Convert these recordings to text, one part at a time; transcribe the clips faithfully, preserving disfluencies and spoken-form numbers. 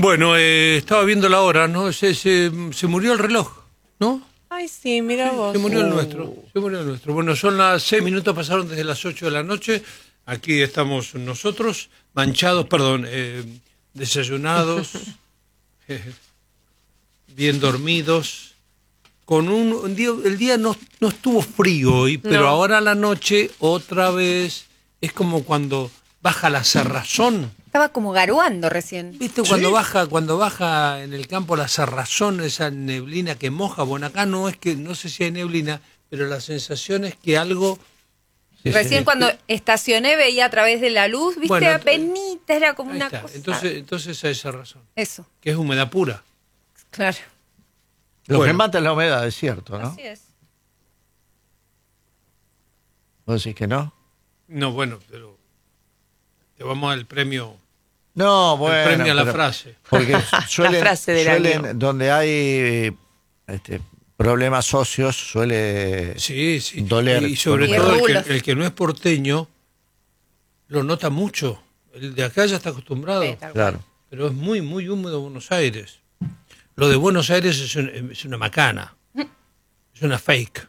Bueno, eh, estaba viendo la hora, ¿no? Se, se, se murió el reloj, ¿no? Ay, sí, mira Sí, vos. se murió el Uh. nuestro, se murió el nuestro. Bueno, son las seis minutos, pasaron desde las ocho de la noche. Aquí estamos nosotros, manchados, perdón, eh, desayunados, eh, bien dormidos. Con un, un día, el día no, no estuvo frío hoy, pero No. ahora a la noche otra vez es como cuando baja la cerrazón. Estaba como garuando recién. ¿Viste cuando Sí. baja cuando baja en el campo la cerrazón, esa neblina que moja? Bueno, acá no es que, no sé si hay neblina, pero la sensación es que algo... Recién Sí. cuando estacioné veía a través de la luz, viste, Bueno, apenita, era como Ahí una está. cosa. Entonces, entonces hay esa razón, Eso, que es humedad pura. claro. Lo Bueno. que mata es la humedad, es cierto, ¿no? Así es. ¿Vos decís que no? No, bueno, pero te vamos al premio, No, bueno. el premio a la pero- frase. Porque suelen, frase del suelen año. donde hay este, problemas socios, suele Sí, sí. doler. Y sobre Y todo el rulos. que, el que no es porteño lo nota mucho. El de acá ya está acostumbrado. Sí, tal cual. Claro. Pero es muy, muy húmedo Buenos Aires. Lo de Buenos Aires es, un- es una macana. Es una fake.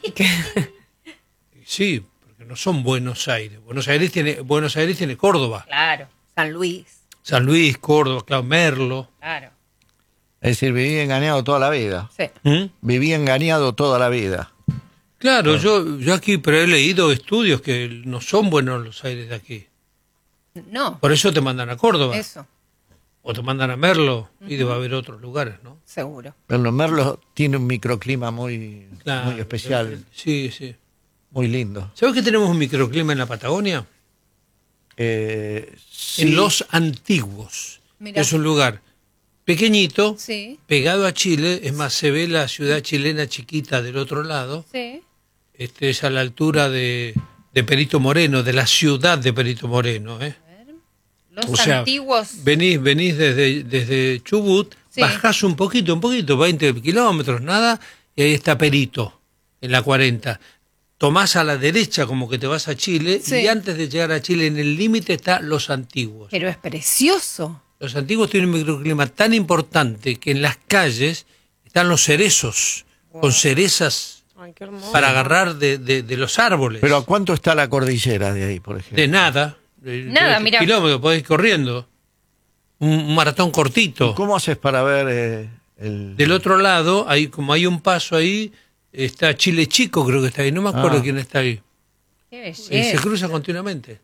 Sí, porque no son Buenos Aires. Buenos Aires tiene, Buenos Aires tiene Córdoba. Claro. San Luis, San Luis, Córdoba, claro, Merlo. claro. Es decir, viví engañado toda la vida. Sí. ¿Mm? Viví engañado toda la vida. Claro, yo, yo aquí, pero he leído estudios que no son Buenos Aires de aquí. No, Por eso te mandan a Córdoba. eso, O te mandan a Merlo. Y debe haber otros lugares, ¿no? seguro. Pero Merlo tiene un microclima muy, Claro. muy especial, Sí, sí. muy lindo. ¿Sabes que tenemos un microclima en la Patagonia? Eh, sí, En Los Antiguos. Mirá. Es un lugar pequeñito, Sí, pegado a Chile. Es más, se ve la ciudad chilena chiquita del otro lado. sí. Este es a la altura de, de Perito Moreno, de la ciudad de Perito Moreno. ¿eh? Los O sea, antiguos. venís, venís desde, desde Chubut, Sí. bajás un poquito, un poquito, veinte kilómetros, nada, y ahí está Perito, en la cuarenta. Tomás a la derecha como que te vas a Chile, Sí. y antes de llegar a Chile, en el límite está Los Antiguos. Pero es precioso. Los Antiguos tienen un microclima tan importante que en las calles están los cerezos, con cerezas Ay, qué hermoso. para agarrar de, de- de los árboles. Pero ¿a cuánto está la cordillera de ahí, por ejemplo? De nada. de- Nada, de mirá. kilómetros, podés ir corriendo. Un, un maratón cortito. ¿Cómo haces para ver eh, el... Del otro lado, hay, como hay un paso ahí, está Chile Chico, creo que está ahí. No me acuerdo Ah. quién está ahí. Qué Y se belleza. cruza continuamente.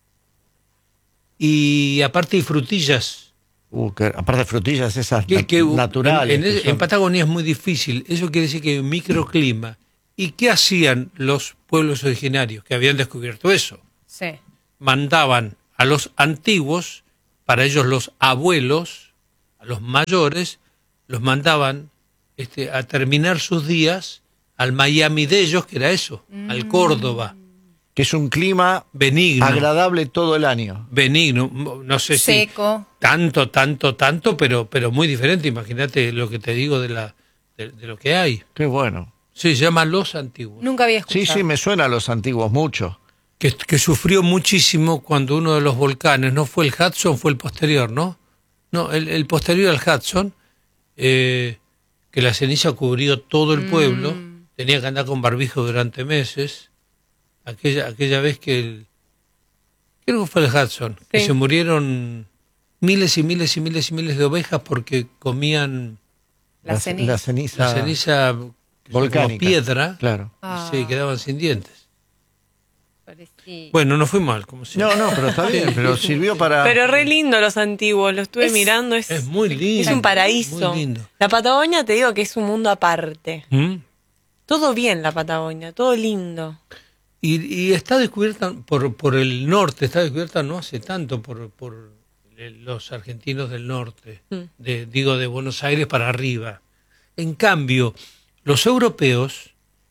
Y aparte hay frutillas. Uh, que- aparte de frutillas esas Que, nat- que naturales. En, que en- son- en Patagonia es muy difícil. Eso quiere decir que hay un microclima. ¿Y qué hacían los pueblos originarios que habían descubierto eso? Sí. Mandaban a los antiguos, para ellos los abuelos, a los mayores, los mandaban este, a terminar sus días al Miami de ellos, que era eso, al Córdoba, que es un clima benigno, agradable todo el año. benigno, no sé si Seco. tanto, tanto, tanto, pero, pero muy diferente. Imagínate lo que te digo de, la, de, de lo que hay. Qué bueno. Sí, se llama Los Antiguos. Nunca había Sí, escuchado. sí, me suena a los antiguos mucho. Que, que sufrió muchísimo cuando uno de los volcanes, no fue el Hudson, fue el posterior, ¿no? No, el, el posterior al Hudson, eh, que la ceniza cubrió todo el pueblo, tenía que andar con barbijo durante meses. Aquella, aquella vez que el, creo que fue el Hudson, que Sí. se murieron miles y miles y miles y miles de ovejas porque comían La La ceniza. ceniza. la ceniza que son como volcánica. piedra Claro. Ah. y se quedaban sin dientes. Parecía- Bueno, no fue mal, como si. No, no, pero está bien, pero sirvió para... Pero re lindo los antiguos, lo estuve Es- mirando. Es, Es muy lindo. es un paraíso. Muy lindo. La Patagonia, te digo que es un mundo aparte. ¿Mm? Todo bien la Patagonia, todo lindo. Y, y está descubierta por, por el norte, está descubierta no hace tanto por, por el- los argentinos del norte, Mm. de, digo de Buenos Aires para arriba. En cambio, los europeos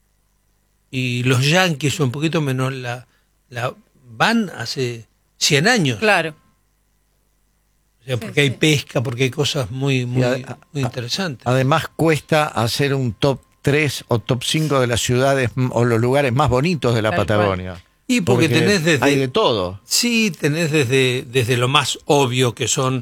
y los yanquis, un poquito menos, la, la van hace cien años. Claro. O sea, porque hay pesca, porque hay cosas muy, muy, Y a- muy a- interesantes. Además cuesta hacer un top tres o top cinco de las ciudades m- o los lugares más bonitos de la Tal cual. Patagonia. Y porque tenés desde... hay de todo. Sí, tenés desde, desde lo más obvio que son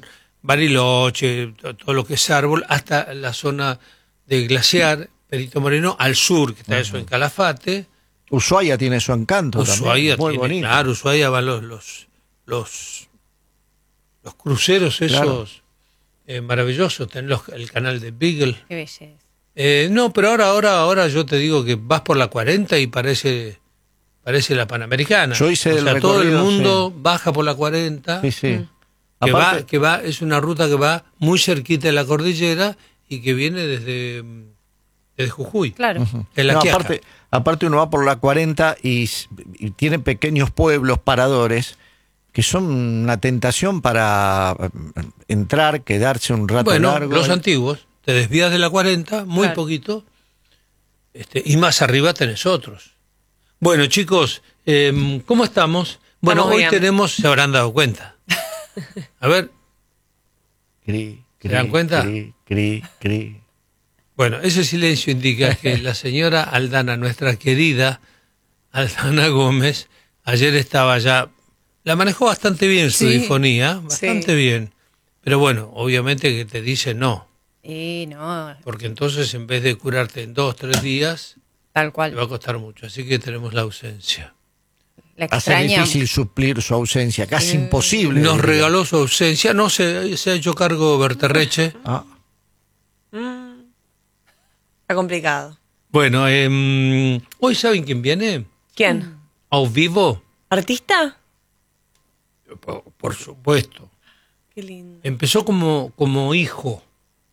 Bariloche, to- todo lo que es árbol, hasta la zona de glaciar, Perito Moreno, al sur, que está eso en Calafate. Ushuaia tiene su encanto Ushuaia también. Muy tiene, bonito. claro, Ushuaia van los, los, los, los cruceros esos Claro. eh, maravillosos, tenés los- el canal de Beagle. Qué belleza. Eh, no, pero ahora, ahora, ahora yo te digo que vas por la cuarenta y parece, parece la Panamericana. Yo hice o el sea, todo el recorrido, mundo baja por la cuarenta, Sí, sí. que, Aparte- va, que va, es una ruta que va muy cerquita de la cordillera y que viene desde, desde Jujuy. Claro. En la No, Quiaca. aparte, aparte uno va por la cuarenta y, s- y tiene pequeños pueblos, paradores, que son una tentación para eh, entrar, quedarse un rato Bueno, largo. los antiguos, te desvías de la cuarenta, muy Claro. poquito, este, y más arriba tenés otros. Bueno, chicos, eh, ¿cómo estamos? Bueno, Estamos hoy bien. tenemos, se habrán dado cuenta. A ver, Cri, ¿Se cri, dan cuenta? Cri, cri, cri. bueno, ese silencio indica que la señora Aldana, nuestra querida Aldana Gómez, ayer estaba ya, la manejó bastante bien su Sí. difonía, bastante Sí. bien, pero bueno, obviamente que te dice no, Y no, porque entonces en vez de curarte en dos, tres días, tal te va cual. a costar mucho, así que tenemos la ausencia. La Hace extraña. difícil suplir su ausencia, casi imposible. Nos diría. regaló su ausencia, no se, se ha hecho cargo Berterreche. Ah, Mm. Está complicado. Bueno, eh, hoy ¿saben quién viene? ¿Quién? ¿Au vivo? ¿Artista? Por, por supuesto. Qué lindo. Empezó como, como hijo.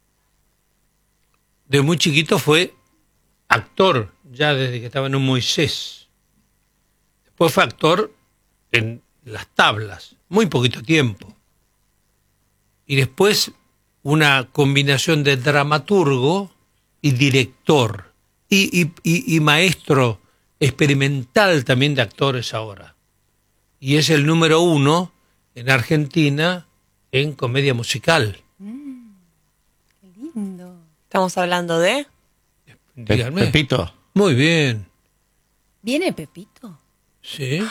De muy chiquito fue actor, ya desde que estaba en un Moisés. Después fue actor en Las Tablas, muy poquito tiempo. Y después una combinación de dramaturgo y director. Y, y- y- y maestro experimental también de actores ahora. Y es el número uno en Argentina en comedia musical. Lindo. Estamos hablando de... Pe- Díganme. Pepito. Muy bien. ¿Viene Pepito? Sí.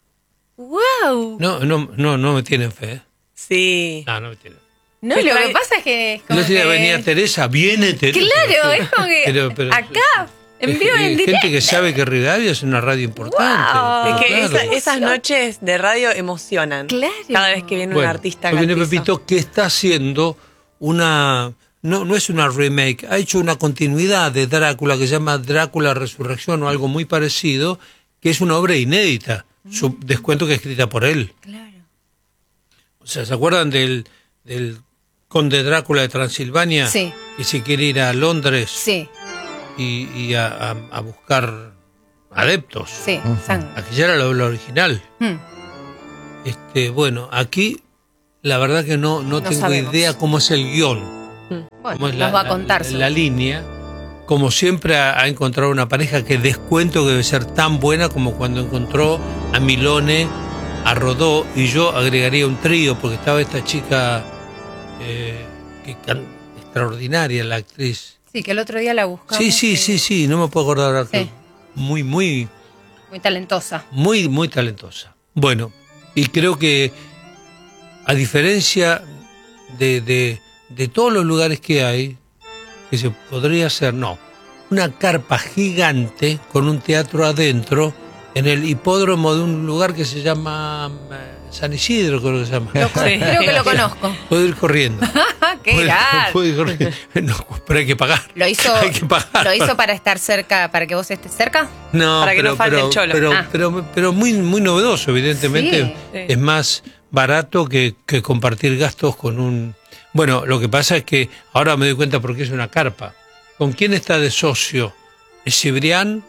¡Wow! No, no, no, no me tienen fe. ¿eh? Sí. No, no me tienen. No, ¿Qué lo trae? que pasa es que. es El como otro día que- venía Teresa, viene Teresa. Claro, es como que. Pero- pero- acá, en Es- vivo, es en gente directo. que sabe que Rivadavia es una radio importante. Wow. pero Es que claro. esa- esas noches de radio emocionan. Claro. Cada vez que viene Bueno, un artista. hoy viene al piso. Pepito que está haciendo una... No, no es una remake, ha hecho una continuidad de Drácula que se llama Drácula Resurrección o algo muy parecido, que es una obra inédita. Su descuento que es escrita por él. Claro. O sea, ¿se acuerdan del, del conde Drácula de Transilvania? Sí. Que se quiere ir a Londres Sí, y, y a, a- a buscar adeptos. sí, sangre. Aquella era la obra original. Hmm. Este, bueno, aquí la verdad que no, no, No tengo sabemos. idea cómo es el guión. Bueno, cómo es nos va a contar. la, su- la línea. Como siempre ha, ha encontrado una pareja que descuento que debe ser tan buena como cuando encontró a Milone, a Rodó, y yo agregaría un trío porque estaba esta chica eh, que can- extraordinaria, la actriz. Sí, que el otro día la buscamos. Sí, sí, eh, sí, sí, no me puedo acordar ahora. Sí. Muy, muy, Muy talentosa. muy, muy talentosa. Bueno, y creo que a diferencia de, de, de todos los lugares que hay, que se podría hacer, no, una carpa gigante con un teatro adentro en el hipódromo de un lugar que se llama eh, San Isidro, creo que se llama. Lo- Creo que lo conozco. Puedo ir corriendo. ¡Qué Puedo- grande! puedo ir corriendo. No, pero hay que pagar. Lo hizo, Hay que pagar. lo hizo para estar cerca, para que vos estés cerca. No, Para que pero, no falte pero, el cholo. Pero, Ah. pero, pero muy, muy novedoso, evidentemente. Sí. Sí. Es más barato que, que compartir gastos con un... Bueno, lo que pasa es que ahora me doy cuenta porque es una carpa. ¿Con quién está de socio? Es Cibrián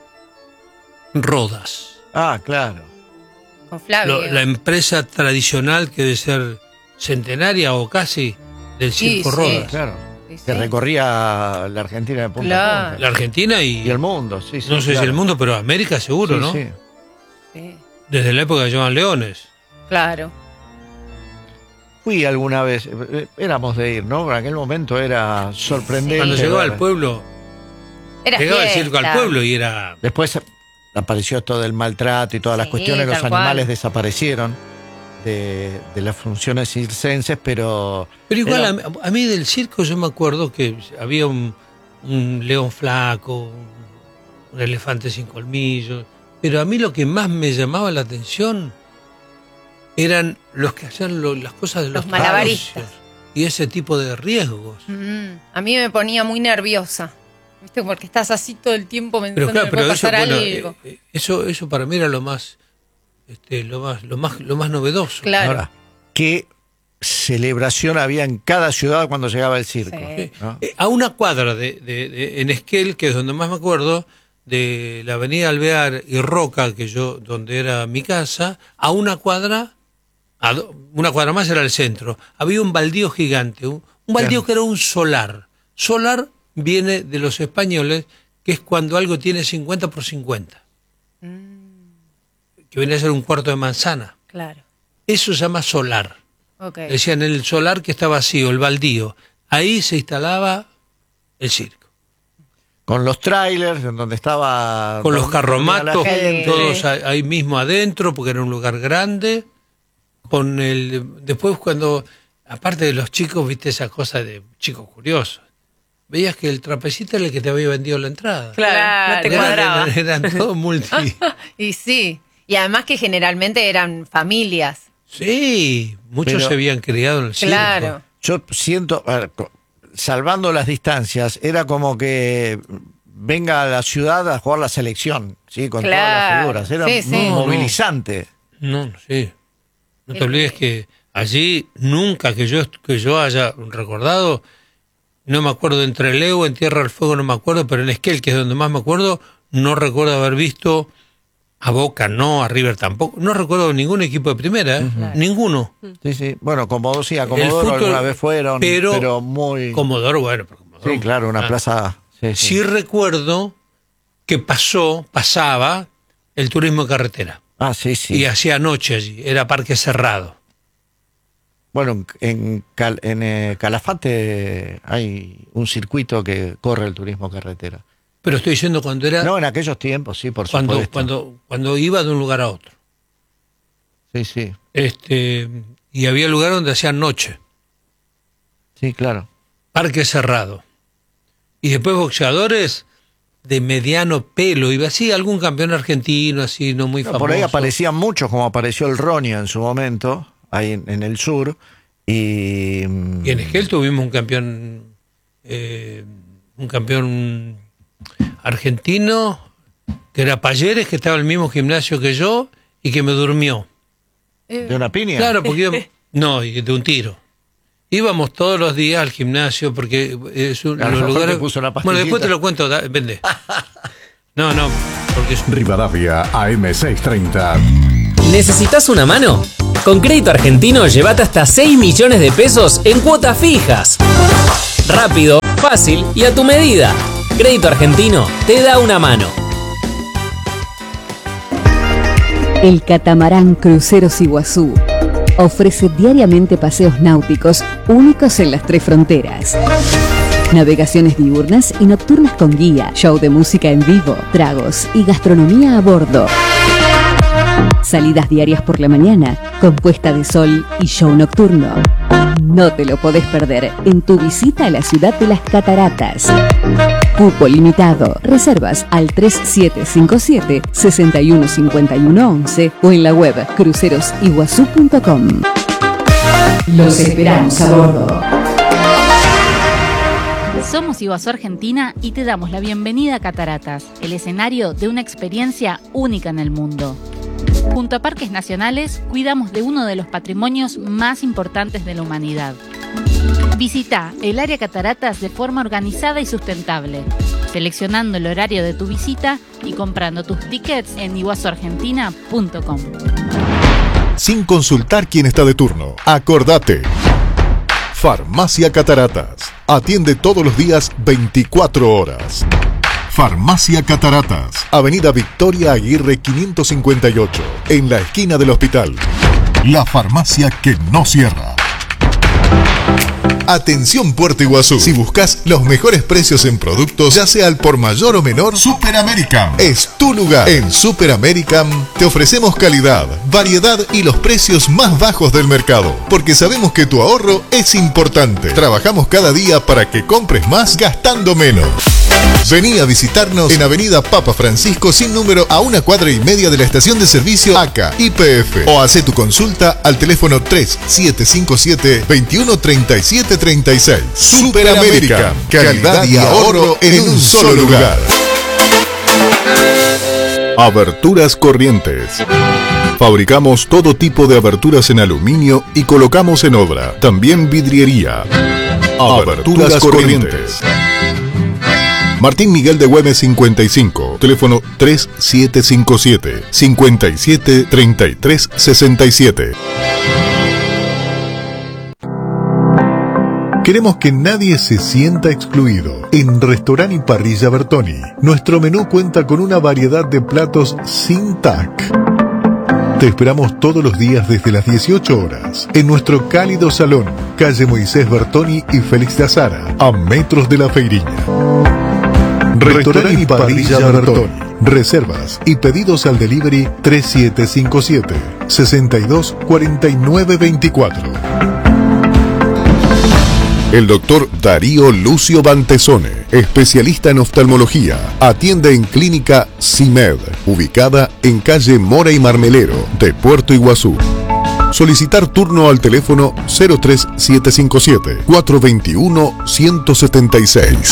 Rodas. Ah, claro. Con Flavio. Lo- la empresa tradicional que debe ser centenaria o casi del Sí, Circo sí. Rodas. Claro. Sí, sí. Que recorría la Argentina de punta Claro. a punta. La Argentina y, Y el mundo, sí, sí. no sé si claro. el mundo, pero América seguro, Sí, ¿no? sí. Sí, Desde la época de Joan Leones. claro. Fui alguna vez, eh, eh, éramos de ir, ¿no? En aquel momento era sorprendente. Cuando llegó ver. al pueblo, Era llegaba el fiesta. circo al pueblo y era... Después apareció todo el maltrato y todas las Sí, cuestiones, los tal animales cual. desaparecieron. de, de las funciones circenses, pero... Pero igual, era- a, mí- a mí del circo yo me acuerdo que había un, un león flaco, un elefante sin colmillos, pero a mí lo que más me llamaba la atención eran los que hacían lo- las cosas de los, Los malabaristas. trapecios y ese tipo de riesgos. Mm, a mí me ponía muy nerviosa, ¿viste? Porque estás así todo el tiempo pensando Pero claro, que puede pero eso, pasar bueno, algo. eh, eh, eso, eso para mí era lo más, este, lo más, lo más, lo más novedoso. Claro. Ahora, ¿qué celebración había en cada ciudad cuando llegaba el circo? Sí. ¿no? Eh, A una cuadra de, de- de- en Esquel, que es donde más me acuerdo, de la avenida Alvear y Roca, que yo, donde era mi casa, a una cuadra, a do- una cuadra más era el centro, había un baldío gigante, un, un baldío Claro. que era un solar. Solar viene de los españoles, que es cuando algo tiene cincuenta por cincuenta, que viene a ser un cuarto de manzana. Claro. Eso se llama solar. Ok. Decían el solar que está vacío, el baldío. Ahí se instalaba el circo. Con los trailers, en donde estaba... Con los donde carromatos, la gente. todos ahí ahí mismo adentro, porque era un lugar grande. Con el después cuando, aparte de los chicos, viste esa cosa de chicos curiosos. Veías que el trapecista era el que te había vendido la entrada. Claro, no te Claro. cuadraba. Eran, eran todos multi. Y sí, y además que generalmente eran familias. Sí, muchos Pero- se habían criado en el circo. Claro. Yo siento, a ver, co- salvando las distancias, era como que venga a la ciudad a jugar la selección, ¿sí? Con todas Claro. las figuras. Era Sí, sí. muy No, no. movilizante. No, sí. No te olvides que allí nunca que yo que yo haya recordado, no me acuerdo en Trelew, en Tierra del Fuego no me acuerdo, pero en Esquel, que es donde más me acuerdo, no recuerdo haber visto a Boca, no, a River tampoco. No recuerdo ningún equipo de primera, ¿eh? Ninguno. Sí, sí. Bueno, Comodoro, sí, a El Comodoro fútbol, alguna vez fueron, pero, pero muy... Comodoro, bueno, pero Comodoro, Sí, claro, una ah. plaza... Sí, sí. Sí recuerdo que pasó, pasaba el turismo de carretera. Ah, sí, sí. Y hacía noche allí, era parque cerrado. Bueno, en, en Cal- en, eh, Calafate hay un circuito que corre el turismo carretera. Pero estoy diciendo cuando era... No, en aquellos tiempos, sí, por cuando, supuesto. cuando, cuando iba de un lugar a otro. Sí, sí, Este, y había lugar donde hacían noche, sí, claro. parque cerrado. Y después boxeadores de mediano pelo, iba así, algún campeón argentino, así, no muy No, famoso. por ahí aparecían muchos, como apareció el Ronia en su momento, ahí en, en el sur. Y, mm, Y en Esquel tuvimos un campeón, eh, un campeón argentino, que era Payeres, que estaba en el mismo gimnasio que yo, y que me durmió. ¿De una piña? Claro, porque íbamos- no, y de un tiro. Íbamos todos los días al gimnasio porque es un, A lo los mejor lugares. te puso una Bueno, después pastillita. te lo cuento, da- vende. No, no, porque es Rivadavia A M seiscientos treinta. ¿Necesitas una mano? Con Crédito Argentino llévate hasta seis millones de pesos en cuotas fijas. Rápido, fácil y a tu medida. Crédito Argentino te da una mano. El catamarán Cruceros Iguazú ofrece diariamente paseos náuticos únicos en las tres fronteras. Navegaciones diurnas y nocturnas con guía, show de música en vivo, tragos y gastronomía a bordo. Salidas diarias por la mañana, con puesta de sol y show nocturno. No te lo podés perder en tu visita a la ciudad de las cataratas. Cupo limitado. Reservas al tres siete cinco siete, seis uno cinco uno once o en la web cruceros iguazú punto com. Los esperamos a bordo. Somos Iguazú Argentina y te damos la bienvenida a Cataratas, el escenario de una experiencia única en el mundo. Junto a Parques Nacionales, cuidamos de uno de los patrimonios más importantes de la humanidad. Visita el área Cataratas de forma organizada y sustentable, seleccionando el horario de tu visita y comprando tus tickets en iguazú argentina punto com. Sin consultar quién está de turno. Acordate. Farmacia Cataratas. Atiende todos los días veinticuatro horas. Farmacia Cataratas. Avenida Victoria Aguirre quinientos cincuenta y ocho. En la esquina del hospital. La farmacia que no cierra. Atención Puerto Iguazú. Si buscas los mejores precios en productos, ya sea al por mayor o menor, Super American es tu lugar. En Super American te ofrecemos calidad, variedad y los precios más bajos del mercado. Porque sabemos que tu ahorro es importante. Trabajamos cada día para que compres más gastando menos. Vení a visitarnos en Avenida Papa Francisco sin número a una cuadra y media de la estación de servicio A C A Y P F o hace tu consulta al teléfono tres siete cinco siete, veintiuno treinta y siete treinta y seis. Super América, calidad y ahorro en un solo lugar. Aberturas Corrientes. Fabricamos todo tipo de aberturas en aluminio y colocamos en obra. También vidriería. Aberturas Corrientes. Martín Miguel de Güemes cincuenta y cinco, teléfono tres siete cinco siete, cincuenta y siete, treinta y tres sesenta y siete. Queremos que nadie se sienta excluido. En Restaurant y Parrilla Bertoni, nuestro menú cuenta con una variedad de platos sin T A C. Te esperamos todos los días desde las dieciocho horas en nuestro cálido salón, calle Moisés Bertoni y Félix de Azara, a metros de la Feiriña. Restaurant y Parrilla Bertoni. Reservas y pedidos al delivery tres siete cinco siete, sesenta y dos, cuarenta y nueve veinticuatro. El doctor Darío Lucio Bantesone, especialista en oftalmología, atiende en Clínica CIMED, ubicada en calle Mora y Marmelero de Puerto Iguazú. Solicitar turno al teléfono cero tres siete cinco siete, cuatro dos uno, uno siete seis.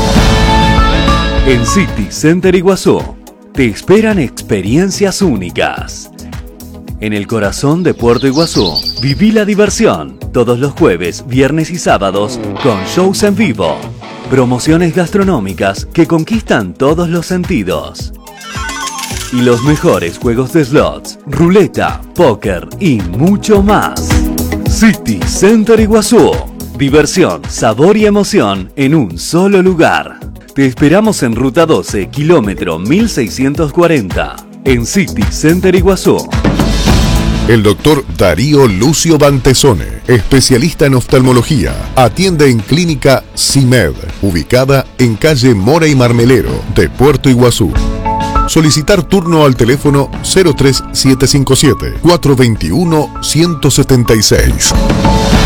En City Center Iguazú te esperan experiencias únicas. En el corazón de Puerto Iguazú, viví la diversión todos los jueves, viernes y sábados con shows en vivo, promociones gastronómicas que conquistan todos los sentidos y los mejores juegos de slots, ruleta, póker y mucho más. City Center Iguazú, diversión, sabor y emoción en un solo lugar. Te esperamos en Ruta doce, kilómetro mil seiscientos cuarenta, en City Center Iguazú. El doctor Darío Lucio Bantesone, especialista en oftalmología, atiende en Clínica CIMED, ubicada en calle Mora y Marmelero de Puerto Iguazú. Solicitar turno al teléfono cero tres siete cinco siete, cuatro dos uno, uno siete seis.